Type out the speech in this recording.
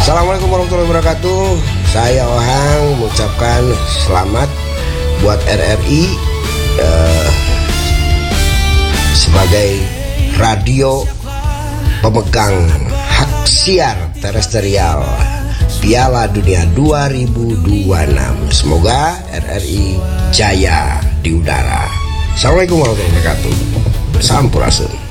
Assalamualaikum warahmatullahi wabarakatuh. Saya Ohang mengucapkan selamat buat RRI sebagai radio pemegang hak siar terestrial Piala Dunia 2026. Semoga RRI jaya di udara. Assalamualaikum warahmatullahi wabarakatuh. Sampurasun.